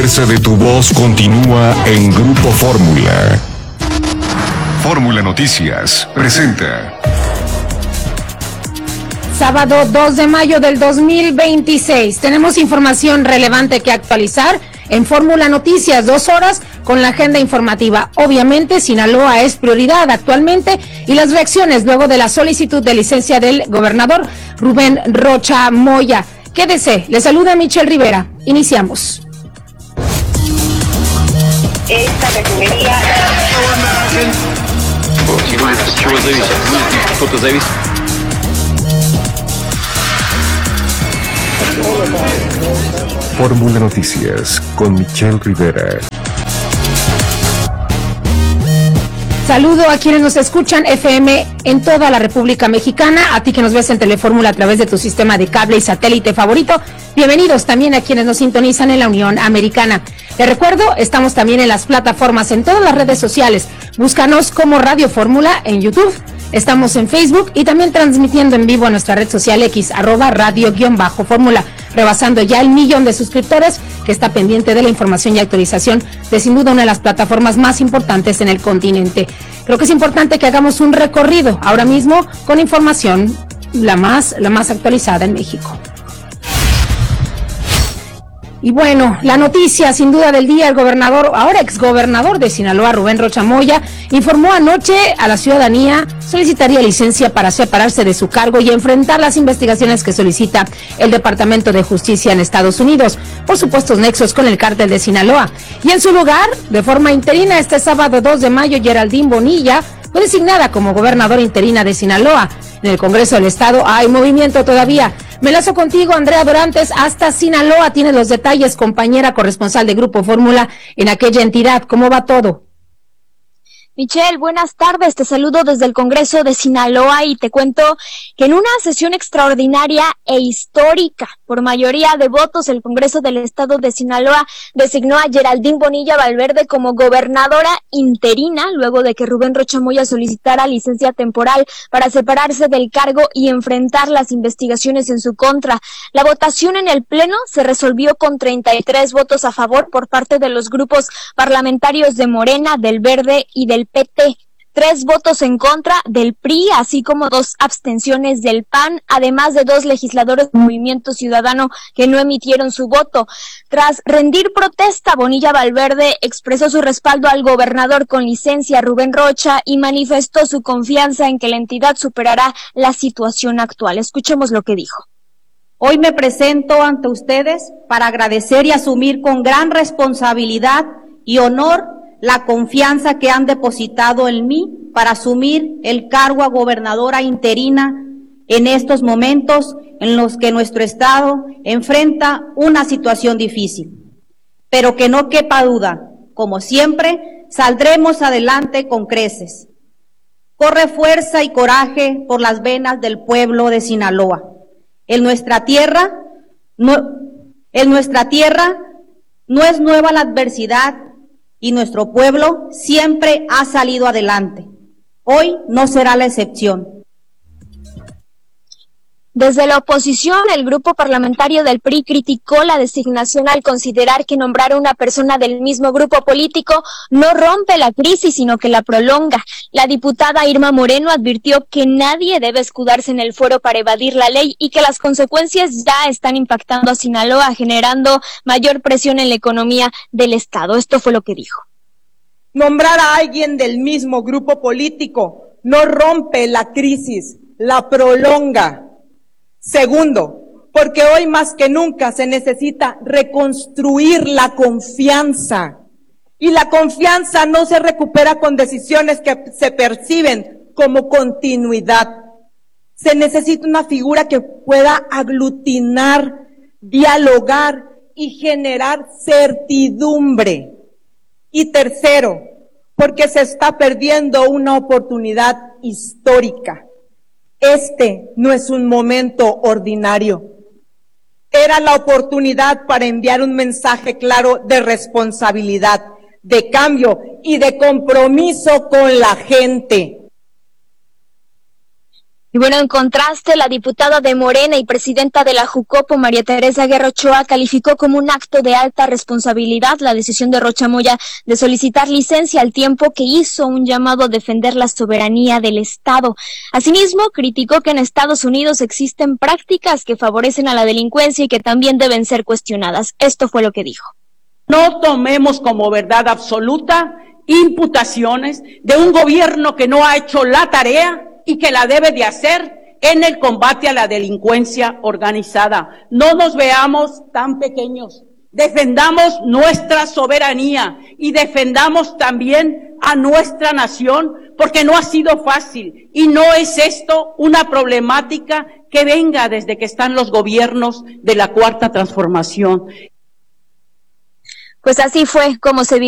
fuerza de tu voz continúa en Grupo Fórmula. Fórmula Noticias presenta. Sábado 2 de mayo del 2026. Tenemos información relevante que actualizar en Fórmula Noticias, 2 horas con la agenda informativa. Obviamente, Sinaloa es prioridad actualmente y las reacciones luego de la solicitud de licencia del gobernador Rubén Rocha Moya. Quédese, le saluda Michelle Rivera. Iniciamos. Esta refinería... Fórmula Noticias con Michelle Rivera. Saludo a quienes nos escuchan FM en toda la República Mexicana, a ti que nos ves en Telefórmula a través de tu sistema de cable y satélite favorito. Bienvenidos también a quienes nos sintonizan en la Unión Americana. Les recuerdo, estamos también en las plataformas en todas las redes sociales. Búscanos como Radio Fórmula en YouTube. Estamos en Facebook y también transmitiendo en vivo a nuestra red social X, @radio_fórmula, rebasando ya el 1,000,000 de suscriptores, que está pendiente de la información y actualización de sin duda una de las plataformas más importantes en el continente. Creo que es importante que hagamos un recorrido ahora mismo con información la más actualizada en México. Y bueno, la noticia sin duda del día, el gobernador, ahora exgobernador de Sinaloa, Rubén Rocha Moya, informó anoche a la ciudadanía, solicitaría licencia para separarse de su cargo y enfrentar las investigaciones que solicita el Departamento de Justicia en Estados Unidos por supuestos nexos con el cártel de Sinaloa. Y en su lugar, de forma interina, este sábado 2 de mayo, Geraldine Bonilla fue designada como gobernadora interina de Sinaloa. En el Congreso del Estado hay movimiento todavía. Me lazo contigo, Andrea Dorantes, hasta Sinaloa. Tienes los detalles, compañera corresponsal de Grupo Fórmula en aquella entidad. ¿Cómo va todo? Michelle, buenas tardes, te saludo desde el Congreso de Sinaloa y te cuento que en una sesión extraordinaria e histórica, por mayoría de votos, el Congreso del Estado de Sinaloa designó a Geraldine Bonilla Valverde como gobernadora interina, luego de que Rubén Rocha Moya solicitara licencia temporal para separarse del cargo y enfrentar las investigaciones en su contra. La votación en el Pleno se resolvió con 33 votos a favor por parte de los grupos parlamentarios de Morena, del Verde y del PT, 3 votos en contra del PRI, así como 2 abstenciones del PAN, además de 2 legisladores del Movimiento Ciudadano que no emitieron su voto. Tras rendir protesta, Bonilla Valverde expresó su respaldo al gobernador con licencia, Rubén Rocha, y manifestó su confianza en que la entidad superará la situación actual. Escuchemos lo que dijo. Hoy me presento ante ustedes para agradecer y asumir con gran responsabilidad y honor la confianza que han depositado en mí para asumir el cargo a gobernadora interina en estos momentos en los que nuestro estado enfrenta una situación difícil. Pero que no quepa duda, como siempre, saldremos adelante con creces. Corre fuerza y coraje por las venas del pueblo de Sinaloa. En nuestra tierra no es nueva la adversidad, y nuestro pueblo siempre ha salido adelante. Hoy no será la excepción. Desde la oposición, el grupo parlamentario del PRI criticó la designación al considerar que nombrar a una persona del mismo grupo político no rompe la crisis, sino que la prolonga. La diputada Irma Moreno advirtió que nadie debe escudarse en el fuero para evadir la ley y que las consecuencias ya están impactando a Sinaloa, generando mayor presión en la economía del Estado. Esto fue lo que dijo. Nombrar a alguien del mismo grupo político no rompe la crisis, la prolonga. Segundo, porque hoy más que nunca se necesita reconstruir la confianza. Y la confianza no se recupera con decisiones que se perciben como continuidad. Se necesita una figura que pueda aglutinar, dialogar y generar certidumbre. Y tercero, porque se está perdiendo una oportunidad histórica. Este no es un momento ordinario. Era la oportunidad para enviar un mensaje claro de responsabilidad, de cambio y de compromiso con la gente. Y bueno, en contraste, la diputada de Morena y presidenta de la Jucopo, María Teresa Guerra Ochoa, calificó como un acto de alta responsabilidad la decisión de Rocha Moya de solicitar licencia al tiempo que hizo un llamado a defender la soberanía del Estado. Asimismo, criticó que en Estados Unidos existen prácticas que favorecen a la delincuencia y que también deben ser cuestionadas. Esto fue lo que dijo. No tomemos como verdad absoluta imputaciones de un gobierno que no ha hecho la tarea y que la debe de hacer en el combate a la delincuencia organizada. No nos veamos tan pequeños. Defendamos nuestra soberanía y defendamos también a nuestra nación, porque no ha sido fácil y no es esto una problemática que venga desde que están los gobiernos de la Cuarta Transformación. Pues así fue como se